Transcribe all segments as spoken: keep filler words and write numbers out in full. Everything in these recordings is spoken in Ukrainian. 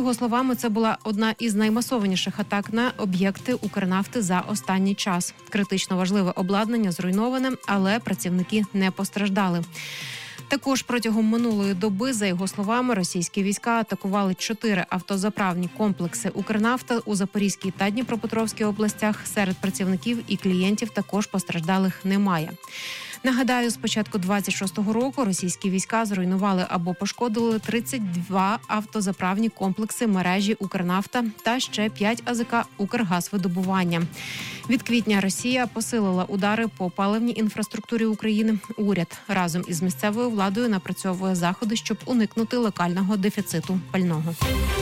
його словами, це була одна із наймасованіших атак на об'єкти Укрнафти за останній час. Критично важливе обладнання зруйноване, але працівники не постраждали. Також протягом минулої доби, за його словами, російські війська атакували чотири автозаправні комплекси Укрнафта у Запорізькій та Дніпропетровській областях. Серед працівників і клієнтів також постраждалих немає. Нагадаю, з початку двадцять шостого року російські війська зруйнували або пошкодили тридцять два автозаправні комплекси мережі Укрнафта та ще п'ять АЗК «Укргазвидобування». Від квітня Росія посилила удари по паливній інфраструктурі України. Уряд разом із місцевою владою напрацьовує заходи, щоб уникнути локального дефіциту пального.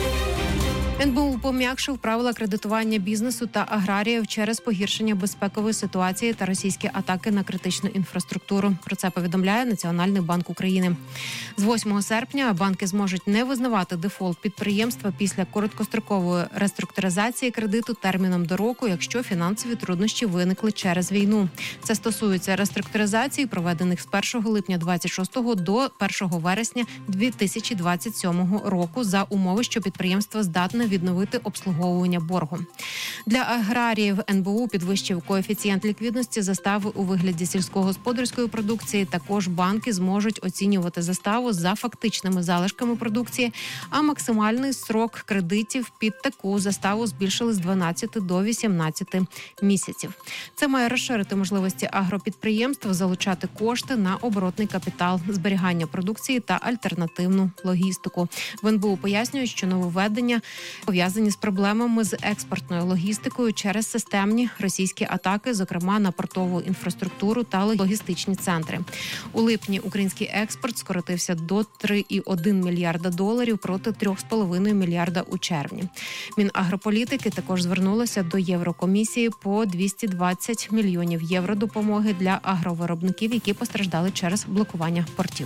ен бе у пом'якшив правила кредитування бізнесу та аграріїв через погіршення безпекової ситуації та російські атаки на критичну інфраструктуру. Про це повідомляє Національний банк України. З восьмого серпня банки зможуть не визнавати дефолт підприємства після короткострокової реструктуризації кредиту терміном до року, якщо фінансові труднощі виникли через війну. Це стосується реструктуризації, проведених з першого липня двадцять шостого до першого вересня дві тисячі двадцять сьомого року за умови, що підприємство здатне відновити обслуговування боргу. Для аграріїв ен бе у підвищив коефіцієнт ліквідності застави у вигляді сільськогосподарської продукції. Також банки зможуть оцінювати заставу за фактичними залишками продукції, а максимальний строк кредитів під таку заставу збільшили з дванадцяти до вісімнадцяти місяців. Це має розширити можливості агропідприємств залучати кошти на оборотний капітал, зберігання продукції та альтернативну логістику. В ен бе у пояснюють, що нововведення пов'язані з проблемами з експортною логістикою через системні російські атаки, зокрема на портову інфраструктуру та логістичні центри. У липні український експорт скоротився до три цілих один мільярда доларів проти три цілих п'ять мільярда у червні. Мінагрополітики також звернулося до Єврокомісії по двісті двадцять мільйонів євро допомоги для агровиробників, які постраждали через блокування портів.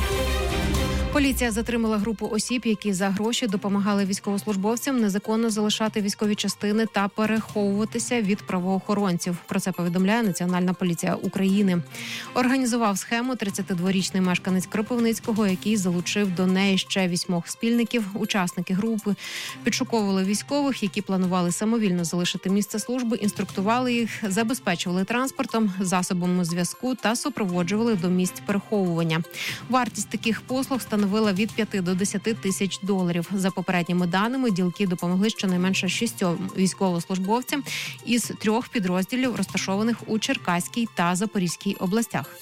Поліція затримала групу осіб, які за гроші допомагали військовослужбовцям незаконно залишати військові частини та переховуватися від правоохоронців. Про це повідомляє Національна поліція України. Організував схему тридцятидворічний мешканець Кропивницького, який залучив до неї ще вісьмох спільників. Учасники групи підшуковували військових, які планували самовільно залишити місце служби, інструктували їх, забезпечували транспортом, засобами зв'язку та супроводжували до місць переховування. Вартість таких послуг становила від п'яти до десяти тисяч доларів. За попередніми даними, ділки допомогли щонайменше шістьом військовослужбовцям із трьох підрозділів, розташованих у Черкаській та Запорізькій областях.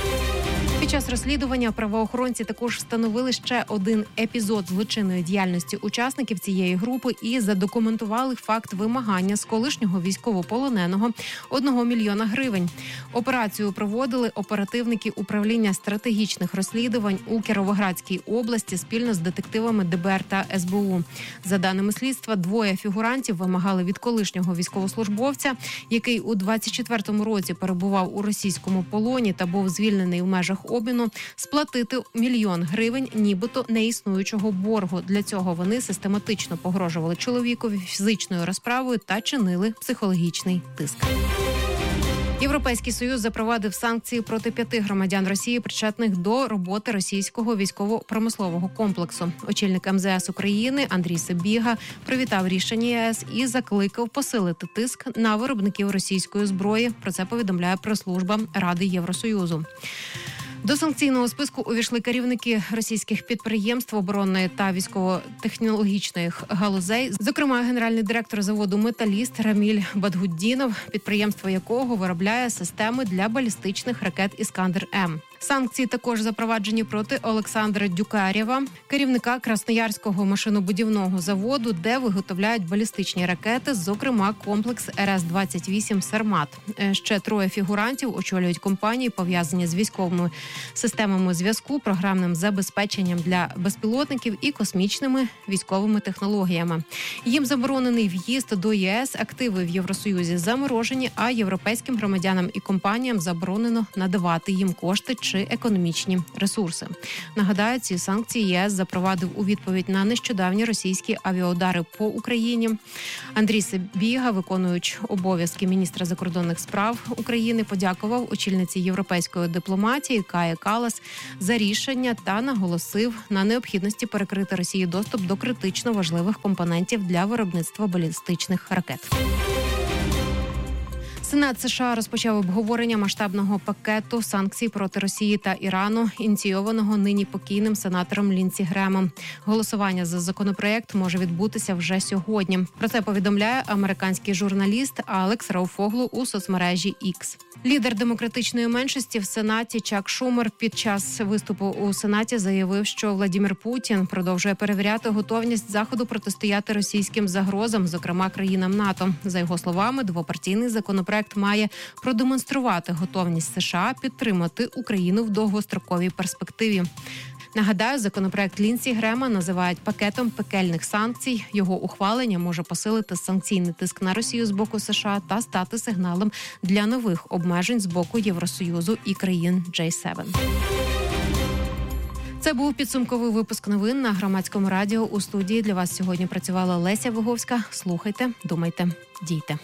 Під час розслідування правоохоронці також встановили ще один епізод злочинної діяльності учасників цієї групи і задокументували факт вимагання з колишнього військовополоненого одного мільйона гривень. Операцію проводили оперативники управління стратегічних розслідувань у Кіровоградській області спільно з детективами де бе ер та ес бе у. За даними слідства, двоє фігурантів вимагали від колишнього військовослужбовця, який у двадцять четвертому році перебував у російському полоні та був звільнений в межах обміну, сплатити мільйон гривень нібито неіснуючого боргу. Для цього вони систематично погрожували чоловікові фізичною розправою та чинили психологічний тиск. Європейський Союз запровадив санкції проти п'яти громадян Росії, причетних до роботи російського військово-промислового комплексу. Очільник ем зе ес України Андрій Сибіга привітав рішення є ес і закликав посилити тиск на виробників російської зброї. Про це повідомляє прес-служба Ради Євросоюзу. До санкційного списку увійшли керівники російських підприємств оборонної та військово-технологічних галузей, зокрема генеральний директор заводу «Металіст» Раміль Бадгуддінов, підприємство якого виробляє системи для балістичних ракет «Іскандер-М». Санкції також запроваджені проти Олександра Дюкарєва, керівника Красноярського машинобудівного заводу, де виготовляють балістичні ракети, зокрема комплекс ер ес двадцять вісім «Сармат». Ще троє фігурантів очолюють компанії, пов'язані з військовими системами зв'язку, програмним забезпеченням для безпілотників і космічними військовими технологіями. Їм заборонений в'їзд до є ес, активи в Євросоюзі заморожені, а європейським громадянам і компаніям заборонено надавати їм кошти чи чи економічні ресурси. Нагадаю, ці санкції ЄС запровадив у відповідь на нещодавні російські авіаудари по Україні. Андрій Сибіга, виконуючи обов'язки міністра закордонних справ України, подякував очільниці європейської дипломатії Каї Каллас за рішення та наголосив на необхідності перекрити Росії доступ до критично важливих компонентів для виробництва балістичних ракет. Сенат США розпочав обговорення масштабного пакету санкцій проти Росії та Ірану, ініційованого нині покійним сенатором Лінсі Гремом. Голосування за законопроект може відбутися вже сьогодні. Про це повідомляє американський журналіст Алекс Рауфоглу у соцмережі X. Лідер демократичної меншості в Сенаті Чак Шумер під час виступу у Сенаті заявив, що Владімір Путін продовжує перевіряти готовність Заходу протистояти російським загрозам, зокрема країнам НАТО. За його словами, двопартійний законопроект має продемонструвати готовність США підтримати Україну в довгостроковій перспективі. Нагадаю, законопроект Лінсі Грема називають пакетом пекельних санкцій. Його ухвалення може посилити санкційний тиск на Росію з боку США та стати сигналом для нових обмежень з боку Євросоюзу і країн джей сім. Це був підсумковий випуск новин на Громадському радіо. У студії для вас сьогодні працювала Леся Виговська. Слухайте, думайте, дійте.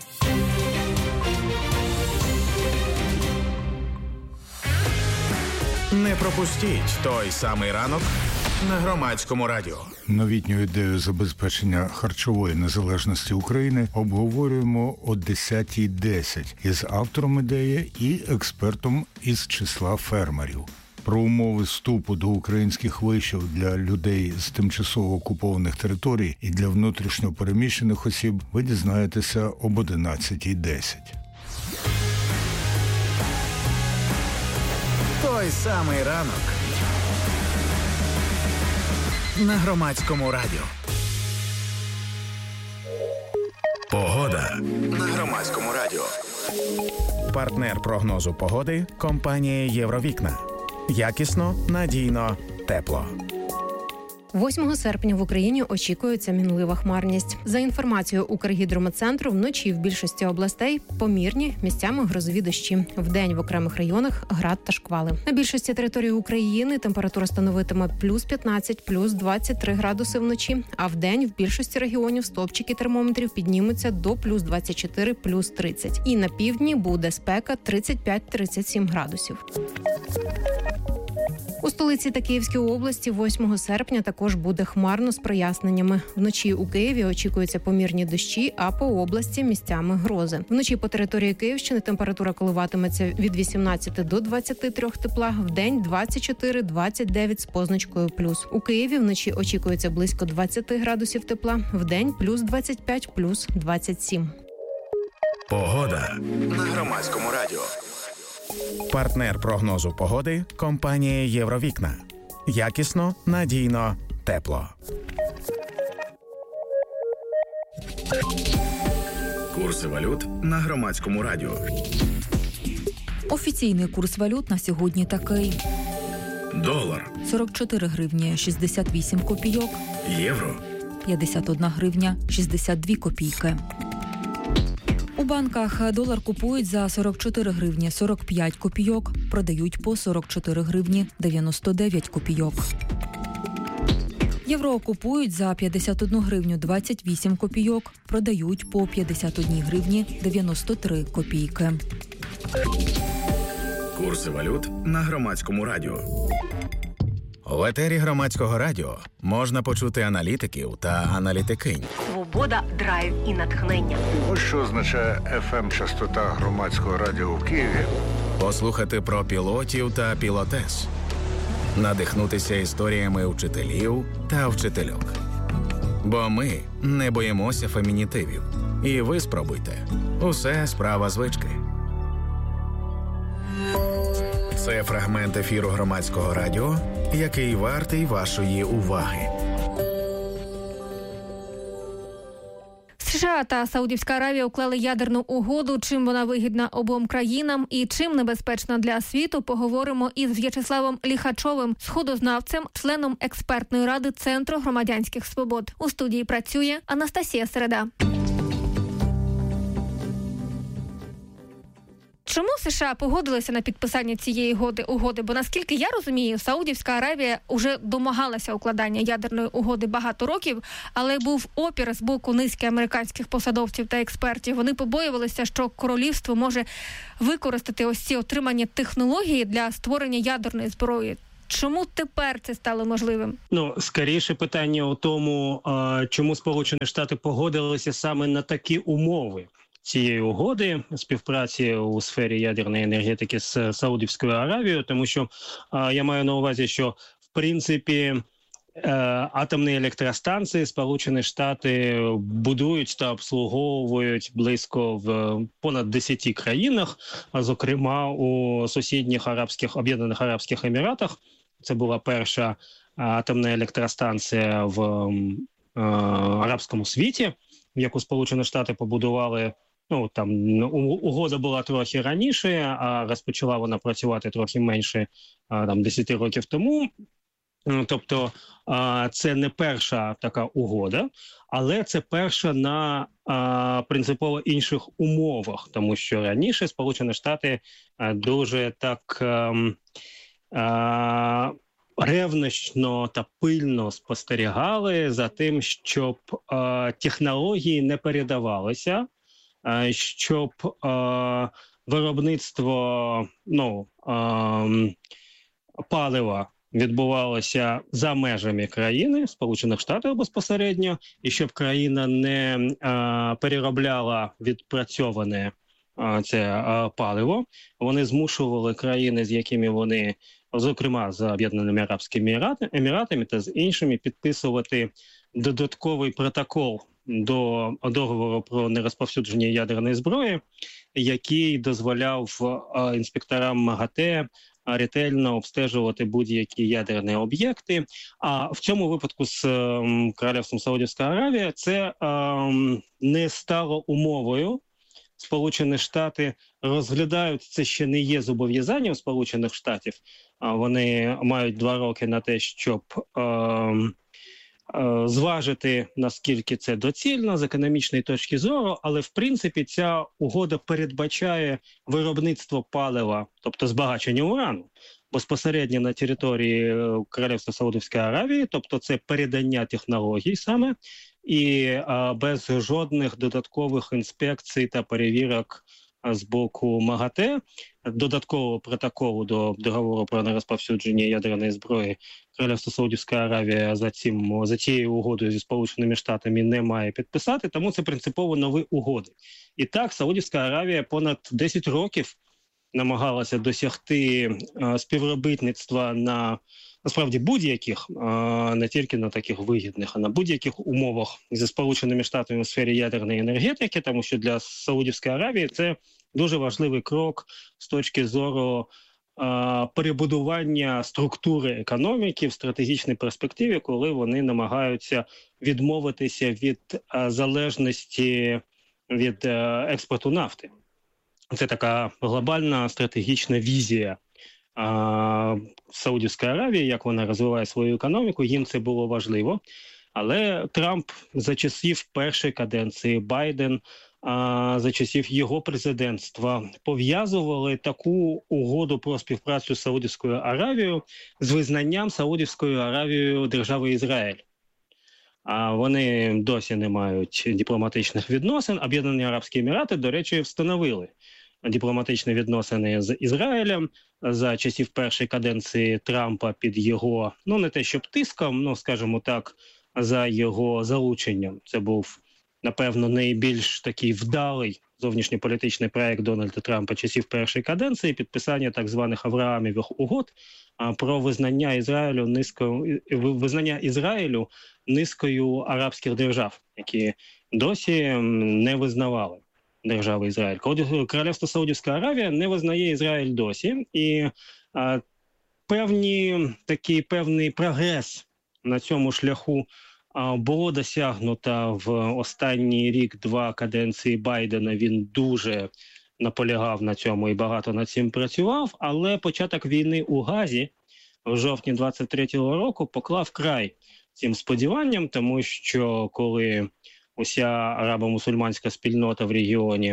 Не пропустіть той самий ранок на Громадському радіо. Новітню ідею забезпечення харчової незалежності України обговорюємо о десятій десять із автором ідеї і експертом із числа фермерів. Про умови вступу до українських вишів для людей з тимчасово окупованих територій і для внутрішньо переміщених осіб ви дізнаєтеся об одинадцятій десять. Той самий ранок на Громадському радіо. Погода на Громадському радіо. Партнер прогнозу погоди – компанія «Євровікна». Якісно, надійно, тепло. восьмого серпня в Україні очікується мінлива хмарність. За інформацією Укргідрометцентру, вночі в більшості областей помірні, місцями грозові дощі. Вдень в окремих районах град та шквали. На більшості території України температура становитиме плюс п'ятнадцять, плюс двадцять три градуси вночі, а вдень в більшості регіонів стовпчики термометрів піднімуться до плюс двадцять чотири, плюс тридцять. І на півдні буде спека тридцять п'ять - тридцять сім градусів. У столиці та Київській області восьмого серпня також буде хмарно з проясненнями. Вночі у Києві очікуються помірні дощі, а по області місцями грози. Вночі по території Київщини температура коливатиметься від вісімнадцяти до двадцяти трьох тепла, вдень двадцять чотири - двадцять дев'ять з позначкою плюс. У Києві вночі очікується близько двадцяти градусів тепла, вдень плюс двадцять п'ять, плюс двадцять сім. Погода на Громадському радіо. Партнер прогнозу погоди – компанія «Євровікна». Якісно, надійно, тепло. Курси валют на Громадському радіо. Офіційний курс валют на сьогодні такий. Долар – сорок чотири гривні шістдесят вісім копійок. Євро – п'ятдесят одна гривня шістдесят дві копійки. У банках долар купують за сорок чотири гривні сорок п'ять копійок, продають по сорок чотири гривні дев'яносто дев'ять копійок. Євро купують за п'ятдесят одну гривню двадцять вісім копійок, продають по п'ятдесят одну гривні дев'яносто три копійки. Курси валют на Громадському радіо. В етері Громадського радіо можна почути аналітиків та аналітикинь. Свобода, драйв і натхнення. Ось що означає еф ем-частота Громадського радіо в Києві. Послухати про пілотів та пілотес. Надихнутися історіями вчителів та вчительок. Бо ми не боїмося фемінітивів. І ви спробуйте. Усе справа звички. Це фрагмент ефіру Громадського радіо, який вартий вашої уваги. США та Саудівська Аравія уклали ядерну угоду. Чим вона вигідна обом країнам і чим небезпечна для світу, поговоримо із В'ячеславом Ліхачовим, сходознавцем, членом експертної ради Центру громадянських свобод. У студії працює Анастасія Середа. Чому США погодилися на підписання цієї угоди? угоди? Бо, наскільки я розумію, Саудівська Аравія вже домагалася укладання ядерної угоди багато років, але був опір з боку низки американських посадовців та експертів. Вони побоювалися, що королівство може використати ось ці отримані технології для створення ядерної зброї. Чому тепер це стало можливим? Ну, скоріше питання у тому, чому Сполучені Штати погодилися саме на такі умови цієї угоди співпраці у сфері ядерної енергетики з Саудівською Аравією, тому що я маю на увазі, що в принципі атомні електростанції Сполучені Штати будують та обслуговують близько в понад десяти країнах, а зокрема у сусідніх арабських об'єднаних Арабських Еміратах. Це була перша атомна електростанція в е, арабському світі, яку Сполучені Штати побудували. Ну, там угода була трохи раніше, а розпочала вона працювати трохи менше, там, десять років тому. Тобто це не перша така угода, але це перша на принципово інших умовах, тому що раніше Сполучені Штати дуже так ревнощно та пильно спостерігали за тим, щоб технології не передавалися, щоб виробництво ну, палива відбувалося за межами країни, Сполучених Штатів безпосередньо, і щоб країна не а, переробляла відпрацьоване а, це а, паливо. Вони змушували країни, з якими вони, зокрема з Об'єднаними Арабськими Еміратами та з іншими, підписувати додатковий протокол до договору про нерозповсюдження ядерної зброї, який дозволяв а, інспекторам МАГАТЕ ретельно обстежувати будь-які ядерні об'єкти. А в цьому випадку з ем, Королівством Саудівська Аравія це ем, не стало умовою. Сполучені Штати розглядають, це ще не є зобов'язанням Сполучених Штатів. А вони мають два роки на те, щоб ем, е, зважити, наскільки це доцільно з економічної точки зору, але в принципі ця угода передбачає виробництво палива, тобто збагачення урану, безпосередньо на території Королівства Саудівської Аравії, тобто це передання технологій саме, і а, без жодних додаткових інспекцій та перевірок з боку МАГАТЕ, додаткового протоколу до договору про нерозповсюдження ядерної зброї Королівство Саудівська Аравія за цим за цією угодою зі Сполученими Штатами не має підписати, тому це принципово нові угоди. І так, Саудівська Аравія понад десять років намагалася досягти а, співробітництва на насправді будь-яких, а, не тільки на таких вигідних, а на будь-яких умовах зі Сполученими Штатами у сфері ядерної енергетики, тому що для Саудівської Аравії це дуже важливий крок з точки зору а, перебудування структури економіки в стратегічній перспективі, коли вони намагаються відмовитися від а, залежності від а, експорту нафти. Це така глобальна стратегічна візія а, Саудівської Аравії, як вона розвиває свою економіку, їм це було важливо. Але Трамп за часів першої каденції, Байден а, за часів його президентства пов'язували таку угоду про співпрацю з Саудівською Аравією з визнанням Саудівською Аравією держави Ізраїль. А вони досі не мають дипломатичних відносин. Об'єднані Арабські Емірати, до речі, встановили дипломатичні відносини з Ізраїлем за часів першої каденції Трампа під його, ну не те щоб тиском, ну скажімо так, за його залученням. Це був, напевно, найбільш такий вдалий зовнішньополітичний проект Дональда Трампа часів першої каденції, підписання так званих Авраамівих угод про визнання Ізраїлю низкою визнання Ізраїлю низкою арабських держав, які досі не визнавали держави Ізраїль. Королівство Саудівська Аравія не визнає Ізраїль досі, і а, певні, такий певний прогрес на цьому шляху а, було досягнуто в останній рік-два каденції Байдена. Він дуже наполягав на цьому і багато над цим працював, але початок війни у Газі в жовтні двадцять третього року поклав край цим сподіванням, тому що коли уся арабо-мусульманська спільнота в регіоні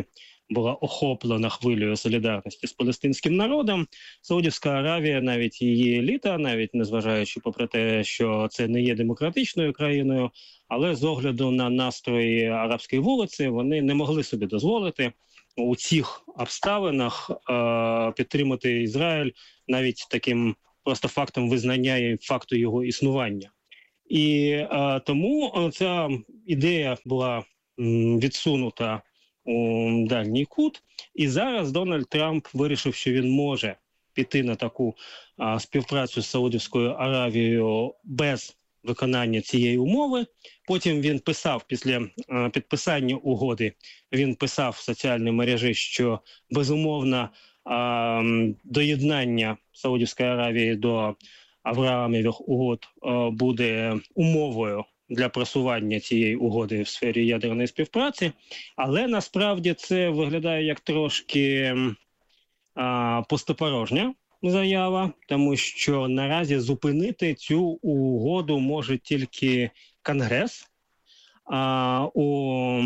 була охоплена хвилею солідарності з палестинським народом. Саудівська Аравія, навіть її еліта, навіть незважаючи попри те, що це не є демократичною країною, але з огляду на настрої арабської вулиці вони не могли собі дозволити у цих обставинах е- підтримати Ізраїль навіть таким просто фактом визнання і факту його існування. І е- тому ця ідея була м- відсунута у дальній кут. І зараз Дональд Трамп вирішив, що він може піти на таку а, співпрацю з Саудівською Аравією без виконання цієї умови. Потім він писав, після а, підписання угоди, він писав в соціальній мережі, що безумовно а, доєднання Саудівської Аравії до Авраамівих угод а, буде умовою для просування цієї угоди в сфері ядерної співпраці, але насправді це виглядає як трошки а, пустопорожня заява, тому що наразі зупинити цю угоду може тільки Конгрес. А у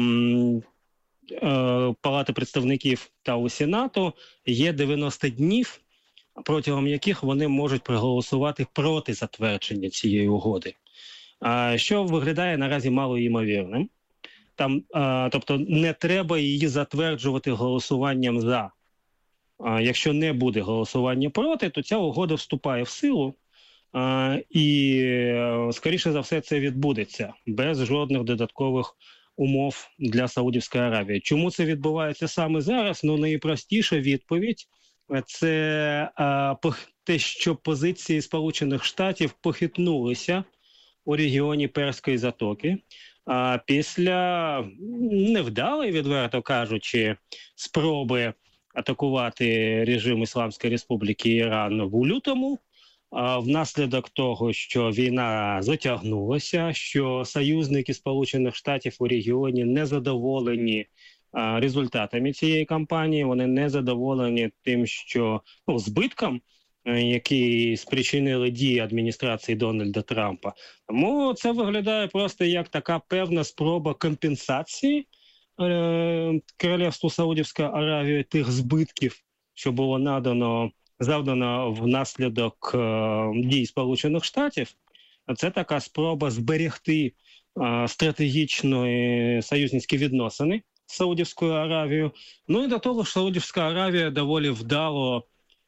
а, Палати представників та у Сенату є дев'яносто днів, протягом яких вони можуть проголосувати проти затвердження цієї угоди. Що виглядає наразі малоймовірним. Там, а, тобто не треба її затверджувати голосуванням «за». А, якщо не буде голосування проти, то ця угода вступає в силу, а, і, скоріше за все, це відбудеться без жодних додаткових умов для Саудівської Аравії. Чому це відбувається саме зараз? Ну, найпростіша відповідь – це а, те, що позиції Сполучених Штатів похитнулися у регіоні Перської затоки, а після невдалої, відверто кажучи, спроби атакувати режим Ісламської Республіки Іран в лютому, а внаслідок того, що війна затягнулася, що союзники Сполучених Штатів у регіоні не задоволені а, результатами цієї кампанії, вони не задоволені тим, що ну, збитком, які спричинили дії адміністрації Дональда Трампа. Тому це виглядає просто як така певна спроба компенсації е- Королівству Саудівської Аравії тих збитків, що було надано, завдано внаслідок е- дій Сполучених Штатів. Це така спроба зберегти е- стратегічні союзницькі відносини з Саудівською Аравією. Ну і до того ж, Саудівська Аравія доволі вдало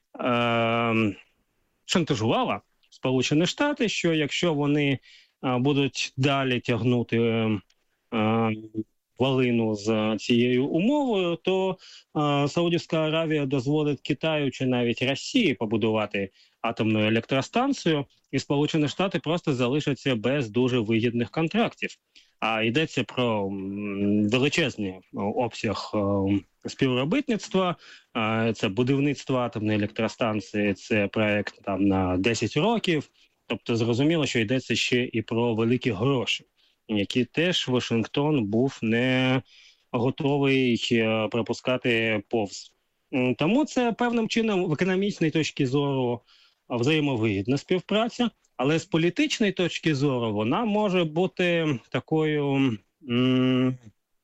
Е, шантажувала Сполучені Штати, що якщо вони е, будуть далі тягнути е, валину з цією умовою, то е, Саудівська Аравія дозволить Китаю чи навіть Росії побудувати атомну електростанцію, і Сполучені Штати просто залишаться без дуже вигідних контрактів. А йдеться про величезний обсяг співробітництва, це будівництво атомної електростанції, це проєкт там на десять років. Тобто зрозуміло, що йдеться ще і про великі гроші, які теж Вашингтон був не готовий пропускати повз. Тому це певним чином в економічній точці зору взаємовигідна співпраця, але з політичної точки зору вона може бути такою м-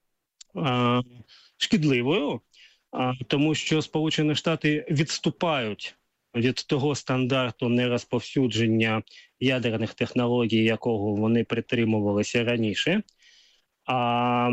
а, шкідливою, а, тому що Сполучені Штати відступають від того стандарту нерозповсюдження ядерних технологій, якого вони притримувалися раніше, а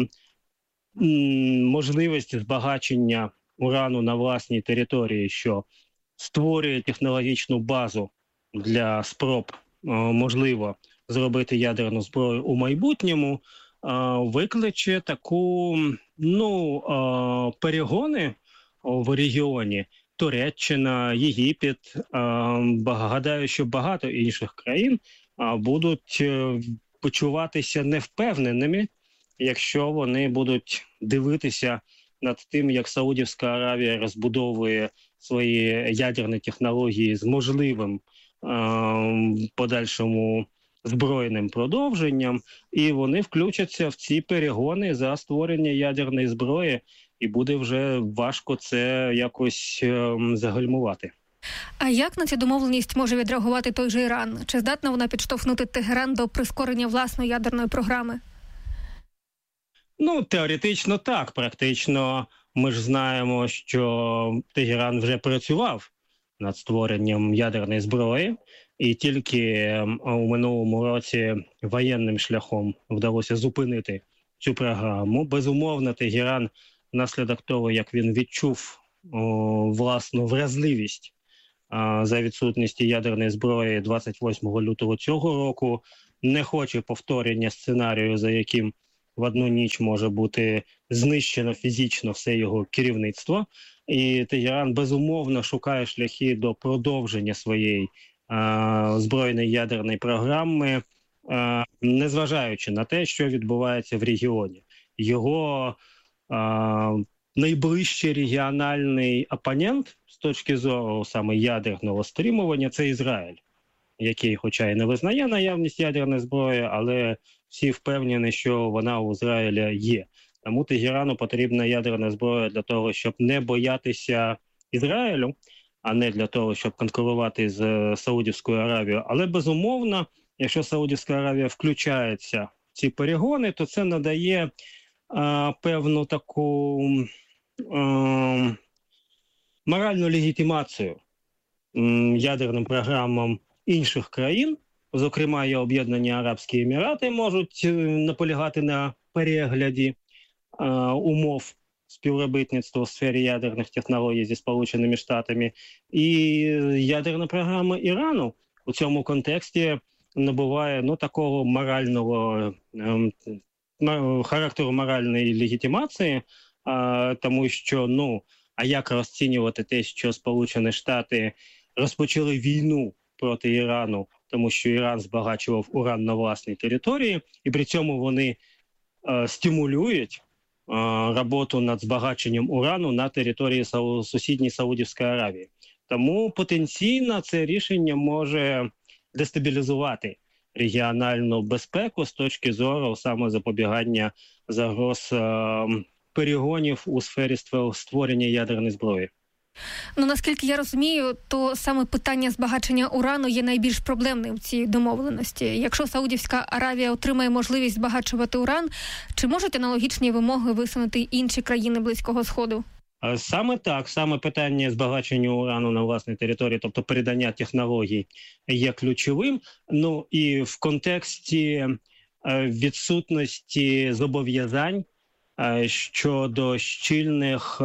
м- можливість збагачення урану на власній території, що створює технологічну базу для спроб, можливо, зробити ядерну зброю у майбутньому, викличе таку, ну, перегони в регіоні. Туреччина, Єгипет, гадаю, що багато інших країн будуть почуватися невпевненими, якщо вони будуть дивитися над тим, як Саудівська Аравія розбудовує свої ядерні технології з можливим е- подальшому збройним продовженням, і вони включаться в ці перегони за створення ядерної зброї, і буде вже важко це якось е- загальмувати. А як на цю домовленість може відреагувати той же Іран? Чи здатна вона підштовхнути Тегеран до прискорення власної ядерної програми? Ну, теоретично так, практично Ми ж знаємо, що Тегеран вже працював над створенням ядерної зброї, і тільки у минулому році воєнним шляхом вдалося зупинити цю програму. Безумовно, Тегеран внаслідок того, як він відчув о, власну вразливість о, за відсутності ядерної зброї двадцять восьмого лютого цього року, не хоче повторення сценарію, за яким в одну ніч може бути знищено фізично все його керівництво. І Тегеран безумовно шукає шляхи до продовження своєї а, збройної ядерної програми, а, незважаючи на те, що відбувається в регіоні. Його а, найближчий регіональний опонент з точки зору саме ядерного стримування – це Ізраїль, який хоча й не визнає наявність ядерної зброї, але всі впевнені, що вона у Ізраїля є. Тому Тегерану потрібна ядерна зброя для того, щоб не боятися Ізраїлю, а не для того, щоб конкурувати з Саудівською Аравією. Але, безумовно, якщо Саудівська Аравія включається в ці перегони, то це надає а, певну таку а, моральну легітимацію м, ядерним програмам інших країн. Зокрема, і Об'єднані Арабські Емірати можуть наполягати на перегляді е, умов співробітництва у сфері ядерних технологій зі Сполученими Штатами. І ядерна програма Ірану у цьому контексті набуває ну, такого морального е, характеру моральної легітимації, е, тому що, ну, а як розцінювати те, що Сполучені Штати розпочали війну проти Ірану, тому що Іран збагачував уран на власній території, і при цьому вони е, стимулюють е, роботу над збагаченням урану на території Сау... сусідньої Саудівської Аравії. Тому потенційно це рішення може дестабілізувати регіональну безпеку з точки зору саме запобігання загроз е, перегонів у сфері створення ядерної зброї. Ну, наскільки я розумію, то саме питання збагачення урану є найбільш проблемним в цій домовленості. Якщо Саудівська Аравія отримає можливість збагачувати уран, чи можуть аналогічні вимоги висунути інші країни Близького Сходу? Саме так, саме питання збагачення урану на власній території, тобто передання технологій, є ключовим. Ну і в контексті відсутності зобов'язань щодо щільних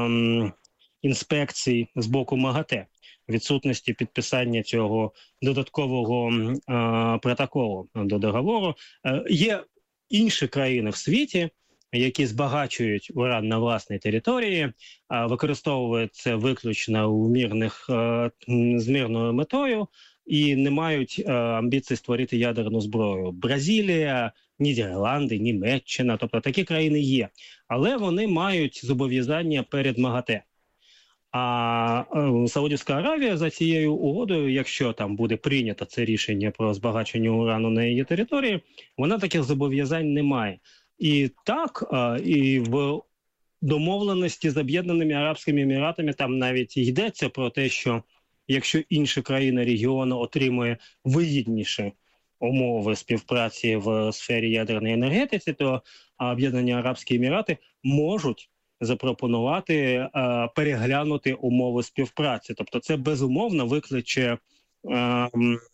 інспекцій з боку МАГАТЕ, відсутності підписання цього додаткового е, протоколу до договору. Е, є інші країни в світі, які збагачують уран на власній території, е, використовують це виключно у мирних, е, з мирною метою і не мають е, амбіцій створити ядерну зброю. Бразилія, Нідерланди, Німеччина, тобто такі країни є. Але вони мають зобов'язання перед МАГАТЕ. А Саудівська Аравія за цією угодою, якщо там буде прийнято це рішення про збагачення урану на її території, вона таких зобов'язань не має. І так, і в домовленості з Об'єднаними Арабськими Еміратами там навіть йдеться про те, що якщо інша країна регіону отримує вигідніші умови співпраці в сфері ядерної енергетики, то Об'єднані Арабські Емірати можуть запропонувати е, переглянути умови співпраці. Тобто це безумовно викличе е,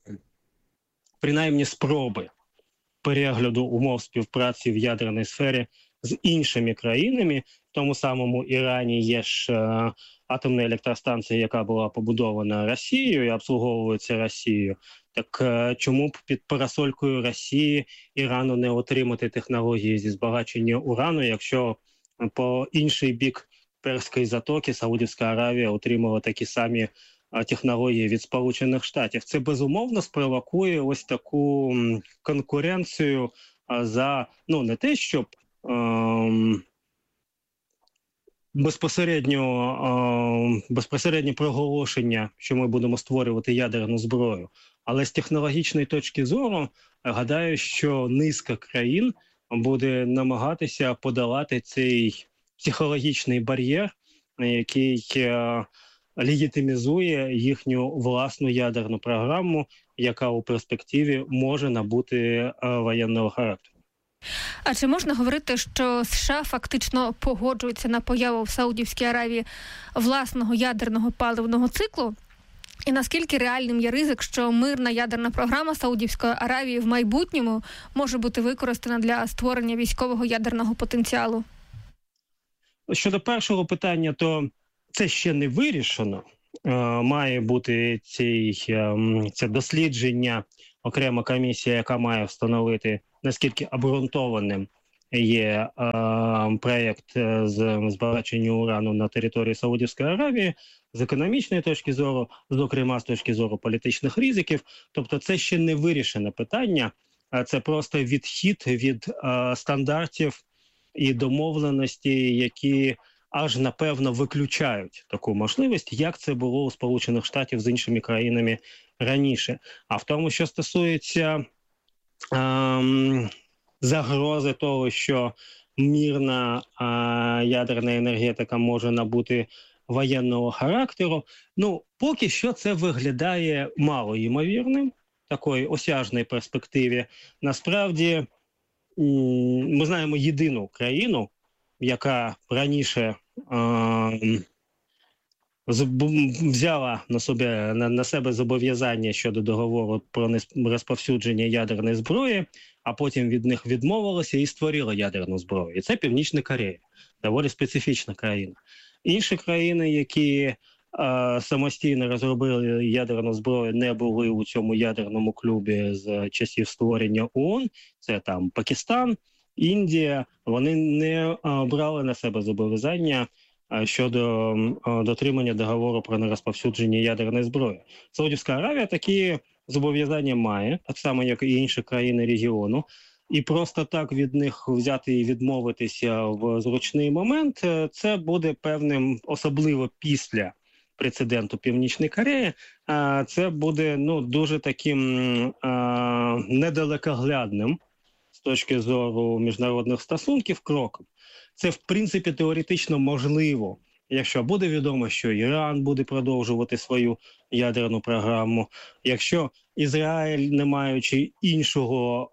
принаймні спроби перегляду умов співпраці в ядерній сфері з іншими країнами. В тому самому Ірані є ж е, атомна електростанція, яка була побудована Росією і обслуговується Росією. Так е, чому б під парасолькою Росії Ірану не отримати технології зі збагачення урану, якщо по інший бік Перської затоки Саудівська Аравія отримала такі самі технології від Сполучених Штатів? Це безумовно спровокує ось таку конкуренцію за, ну, не те, щоб ем, безпосередньо, е, безпосередньо проголошення, що ми будемо створювати ядерну зброю, але з технологічної точки зору, гадаю, що низка країн буде намагатися подолати цей психологічний бар'єр, який е, легітимізує їхню власну ядерну програму, яка у перспективі може набути е, воєнного характеру. А чи можна говорити, що США фактично погоджуються на появу в Саудівській Аравії власного ядерного паливного циклу? І наскільки реальним є ризик, що мирна ядерна програма Саудівської Аравії в майбутньому може бути використана для створення військового ядерного потенціалу? Щодо першого питання, то це ще не вирішено. Має бути цей, це дослідження, окрема комісія, яка має встановити, наскільки обґрунтованим є е, проєкт з збагачення урану на території Саудівської Аравії з економічної точки зору, зокрема з точки зору політичних ризиків. Тобто це ще не вирішене питання, а це просто відхід від е, стандартів і домовленості, які аж, напевно, виключають таку можливість, як це було у Сполучених Штатів з іншими країнами раніше. А в тому, що стосується ем, загрози того, що мирна е, ядерна енергетика може набути воєнного характеру, ну, поки що це виглядає мало ймовірним, такої осяжної перспективі. Насправді, ми знаємо єдину країну, яка раніше е, взяла на себе, на, на себе зобов'язання щодо договору про розповсюдження ядерної зброї, а потім від них відмовилася і створила ядерну зброю. І це Північна Корея, доволі специфічна країна. Інші країни, які е, самостійно розробили ядерну зброю, не були у цьому ядерному клубі з часів створення ООН, це там Пакистан, Індія, вони не а, брали на себе зобов'язання а, щодо а, дотримання договору про нерозповсюдження ядерної зброї. Саудівська Аравія такі зобов'язання має, так само, як і інші країни регіону. І просто так від них взяти і відмовитися в зручний момент, це буде певним, особливо після прецеденту Північної Кореї, а, це буде ну, дуже таким а, недалекоглядним з точки зору міжнародних стосунків кроком. Це, в принципі, теоретично можливо, якщо буде відомо, що Іран буде продовжувати свою ядерну програму, якщо Ізраїль, не маючи іншого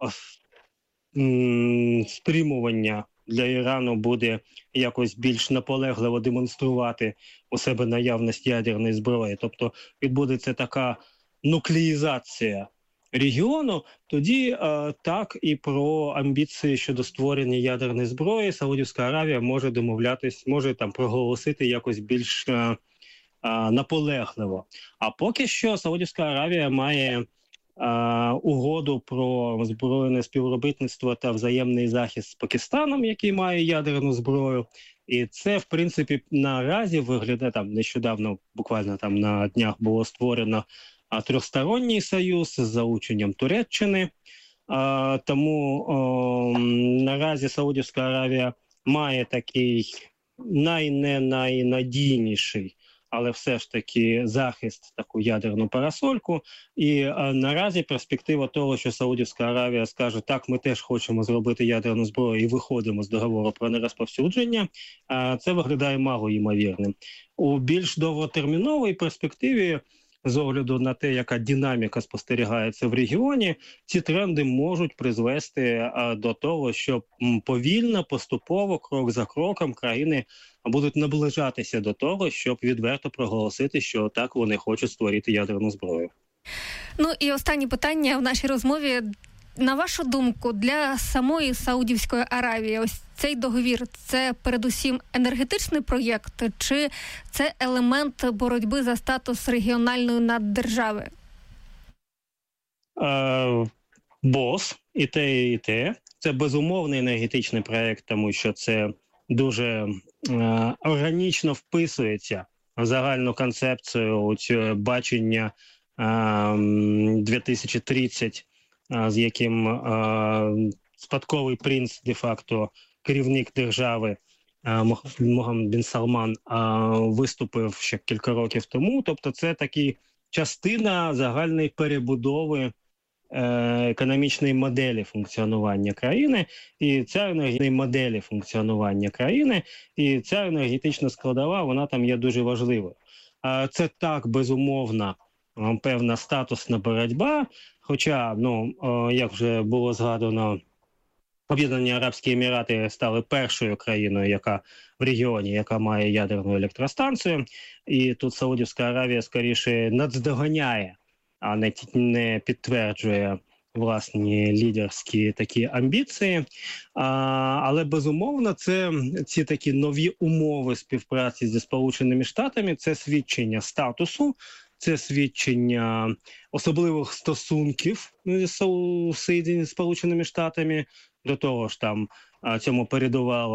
м- стримування для Ірану, буде якось більш наполегливо демонструвати у себе наявність ядерної зброї, тобто відбудеться така нуклеїзація регіону, тоді е, так і про амбіції щодо створення ядерної зброї Саудівська Аравія може домовлятись, може там проголосити якось більш е, е, наполегливо. А поки що Саудівська Аравія має е, угоду про збройне співробітництво та взаємний захист з Пакистаном, який має ядерну зброю. І це, в принципі, наразі виглядає, там нещодавно, буквально там на днях було створено а трьохсторонній союз з залученням Туреччини. А, тому о, наразі Саудівська Аравія має такий най-не найнадійніший, але все ж таки захист, таку ядерну парасольку. І а, наразі перспектива того, що Саудівська Аравія скаже, так, ми теж хочемо зробити ядерну зброю і виходимо з договору про нерозповсюдження, а, це виглядає мало ймовірним. У більш довготерміновій перспективі, з огляду на те, яка динаміка спостерігається в регіоні, ці тренди можуть призвести а, до того, що м, повільно, поступово, крок за кроком країни будуть наближатися до того, щоб відверто проголосити, що так вони хочуть створити ядерну зброю. Ну і останнє питання в нашій розмові. На вашу думку, для самої Саудівської Аравії ось цей договір – це передусім енергетичний проєкт, чи це елемент боротьби за статус регіональної наддержави? Е, бос, і те, і те. Це безумовний енергетичний проєкт, тому що це дуже е, органічно вписується в загальну концепцію цього бачення е, дві тисячі тридцять, з яким е, спадковий принц, де-факто керівник держави е, Могаммед бін Салман е, виступив ще кілька років тому. Тобто це такі частина загальної перебудови е, економічної моделі функціонування країни, і ця енергетична моделі функціонування країни, і ця енергетична складова, вона там є дуже важливою. Е, це так, безумовно, певна статусна боротьба, хоча, ну, як вже було згадано, Об'єднані Арабські Емірати стали першою країною, яка в регіоні, яка має ядерну електростанцію. І тут Саудівська Аравія скоріше наздоганяє, а не, не підтверджує власні лідерські такі амбіції. А, але, безумовно, це ці такі нові умови співпраці зі Сполученими Штатами, це свідчення статусу, це свідчення особливих стосунків з Сполученими Штатами. До того ж, там цьому передувало